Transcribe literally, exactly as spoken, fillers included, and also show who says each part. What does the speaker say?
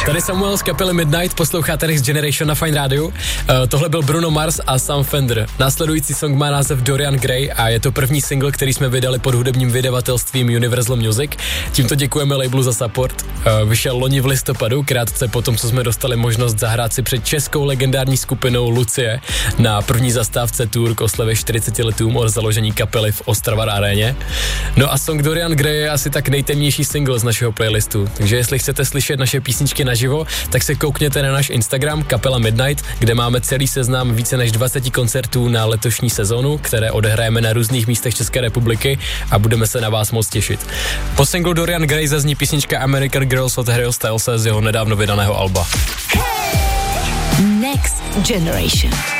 Speaker 1: Tady Samuel z kapely Midnight, posloucháte Next Generation na Fine Radio. Uh, tohle byl Bruno Mars a Sam Fender. Následující song má název Dorian Gray a je to první single, který jsme vydali pod hudebním vydavatelstvím Universal Music. Tímto děkujeme labelu za support. Uh, vyšel loni v listopadu, krátce po tom, co jsme dostali možnost zahrát si před českou legendární skupinou Lucie na první zastávce tour k oslavě čtyřiceti letům od založení kapely v Ostrava aréně. No a song Dorian Gray je asi tak nejtemnější single z našeho playlistu. Takže jestli chcete slyšet naše písničky naživo, tak se koukněte na náš Instagram kapela Midnight, kde máme celý seznam více než dvaceti koncertů na letošní sezonu, které odehrajeme na různých místech České republiky a budeme se na vás moc těšit. Po singlu Dorian Gray zazní písnička American Girls od Harryho Stylese z jeho nedávno vydaného alba.
Speaker 2: Next Generation.